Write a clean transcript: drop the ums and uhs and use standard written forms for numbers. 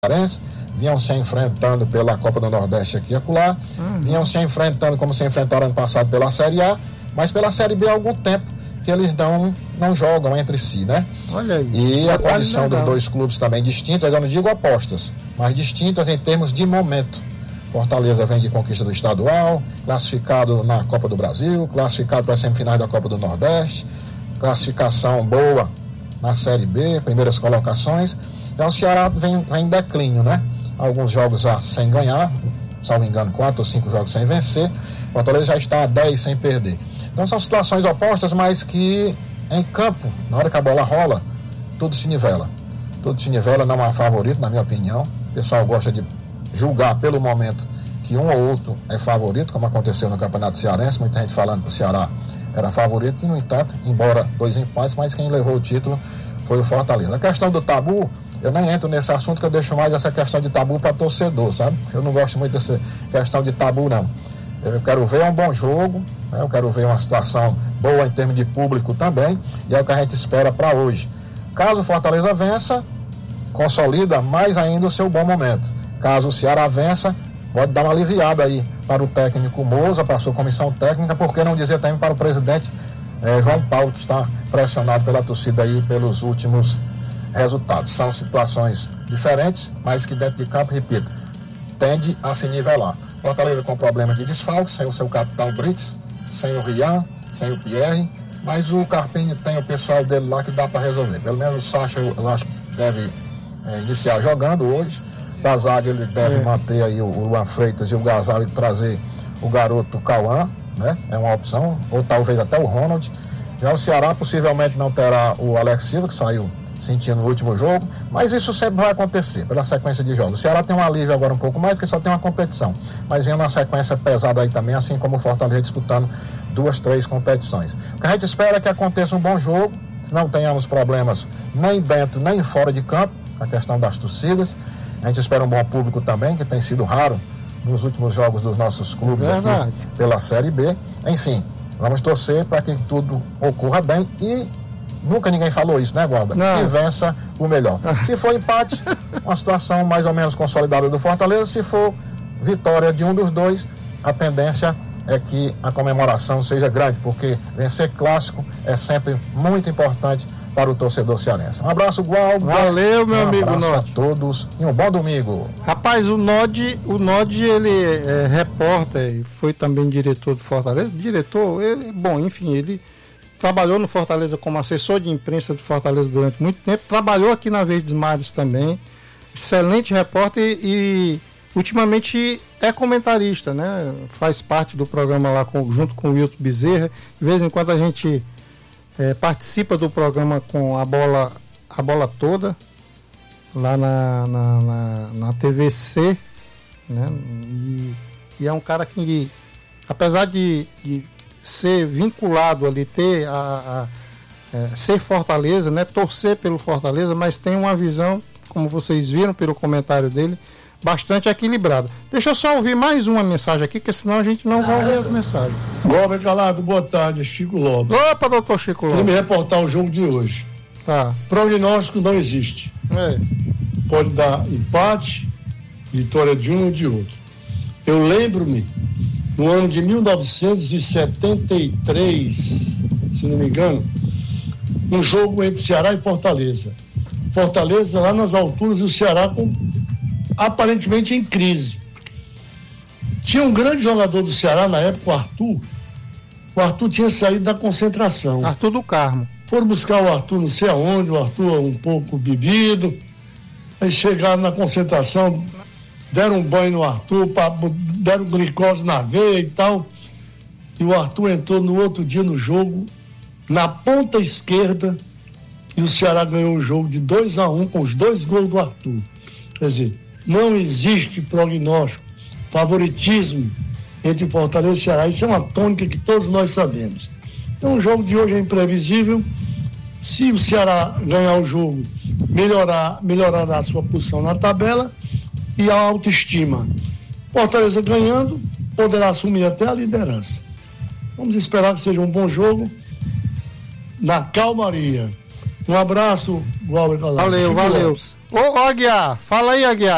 vinham se enfrentando pela Copa do Nordeste aqui e acolá, vinham se enfrentando como se enfrentaram ano passado pela Série A, mas pela Série B há algum tempo que eles não jogam entre si, né? Olha aí. E a condição dos dois clubes também distintas, eu não digo apostas, mas distintas em termos de momento. Fortaleza vem de conquista do estadual, classificado na Copa do Brasil, classificado para as semifinais da Copa do Nordeste, classificação boa na Série B, primeiras colocações. Então o Ceará vem em declínio, né? Alguns jogos sem ganhar, salvo engano 4 ou 5 jogos sem vencer. Fortaleza já está a 10 sem perder. Então são situações opostas, mas que em campo, na hora que a bola rola, tudo se nivela. Tudo se nivela, não há favorito, na minha opinião. O pessoal gosta de julgar pelo momento que um ou outro é favorito, como aconteceu no Campeonato Cearense, muita gente falando que o Ceará era favorito, e no entanto, embora 2 empates, mas quem levou o título foi o Fortaleza. A questão do tabu, eu nem entro nesse assunto, que eu deixo mais essa questão de tabu para torcedor, sabe? Eu não gosto muito dessa questão de tabu, não. Eu quero ver um bom jogo, né? Eu quero ver uma situação boa em termos de público também, e é o que a gente espera para hoje. Caso o Fortaleza vença, consolida mais ainda o seu bom momento. Caso o Ceará vença, pode dar uma aliviada aí para o técnico Moza, para a sua comissão técnica, por que não dizer também para o presidente João Paulo, que está pressionado pela torcida aí pelos últimos resultados. São situações diferentes, mas que dentro de campo, repito, tende a se nivelar. Fortaleza com problemas de desfalque, sem o seu capitão Brits, sem o Rian, sem o Pierre, mas o Carpini tem o pessoal dele lá que dá para resolver. Pelo menos o Sacha eu acho que deve iniciar jogando hoje. Da zaga ele deve manter aí o Luan Freitas e o Gasal e trazer o garoto Cauã, né? É uma opção, ou talvez até o Ronald. Já o Ceará possivelmente não terá o Alex Silva, que saiu sentindo no último jogo, mas isso sempre vai acontecer pela sequência de jogos. O Ceará tem um alívio agora um pouco mais, porque só tem uma competição, mas vem uma sequência pesada aí também, assim como o Fortaleza disputando 2, 3 competições. O que a gente espera é que aconteça um bom jogo, não tenhamos problemas nem dentro nem fora de campo, a questão das torcidas. A gente espera um bom público também, que tem sido raro nos últimos jogos dos nossos clubes aqui pela Série B. Enfim, vamos torcer para que tudo ocorra bem e nunca ninguém falou isso, né, Gualda? Que vença o melhor. Se for empate, uma situação mais ou menos consolidada do Fortaleza. Se for vitória de um dos dois, a tendência é que a comemoração seja grande, porque vencer clássico é sempre muito importante para o torcedor cearense. Um abraço, Gualdo. Valeu, meu amigo Nod. Um abraço a todos e um bom domingo. Rapaz, o Nod ele é repórter e foi também diretor do Fortaleza. Ele trabalhou no Fortaleza como assessor de imprensa do Fortaleza durante muito tempo, trabalhou aqui na Verdes Mares também, excelente repórter e ultimamente é comentarista, né? Faz parte do programa lá junto com o Wilton Bezerra. De vez em quando a gente participa do programa com a bola toda lá na TVC, né? E é um cara que, apesar de ser vinculado ali, ser Fortaleza, né? Torcer pelo Fortaleza, mas tem uma visão, como vocês viram pelo comentário dele, bastante equilibrada. Deixa eu só ouvir mais uma mensagem aqui, porque senão a gente não vai ouvir as mensagens. Robert Calado, boa tarde, Chico Lopes. Opa, doutor Chico Lopes. Queria me reportar o jogo de hoje. Tá. Prognóstico não existe. Pode dar empate, vitória de um ou de outro. Eu lembro-me, no ano de 1973, se não me engano, um jogo entre Ceará e Fortaleza. Fortaleza lá nas alturas e o Ceará aparentemente em crise. Tinha um grande jogador do Ceará na época, o Arthur. O Arthur tinha saído da concentração. Arthur do Carmo. Foram buscar o Arthur não sei aonde, o Arthur um pouco bebido. Aí chegaram na concentração, deram um banho no Arthur, deram glicose na veia e tal. E o Arthur entrou no outro dia no jogo, na ponta esquerda, e o Ceará ganhou o jogo de 2-1 com os 2 gols do Arthur. Quer dizer, não existe prognóstico, favoritismo entre Fortaleza e Ceará. Isso é uma tônica que todos nós sabemos. Então o jogo de hoje é imprevisível. Se o Ceará ganhar o jogo, melhorará a sua posição na tabela e a autoestima. Fortaleza ganhando, poderá assumir até a liderança. Vamos esperar que seja um bom jogo na calmaria. Um abraço, valeu. Ô, Aguiar, fala aí, Aguiar.